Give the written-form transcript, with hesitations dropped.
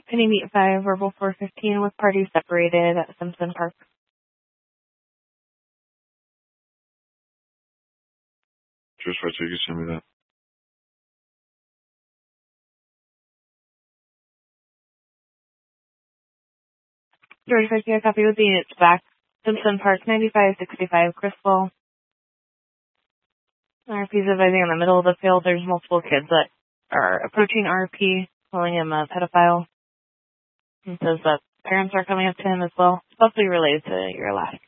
Penny Meat 5, Verbal 415 with parties separated at Simpson Park. Just right, so you can send me that. George, I see a copy with the units back. Simpson Park, 9565 Crystal. RP's advising in the middle of the field. There's multiple kids that are approaching RP, calling him a pedophile. He says that parents are coming up to him as well. It's possibly related to your last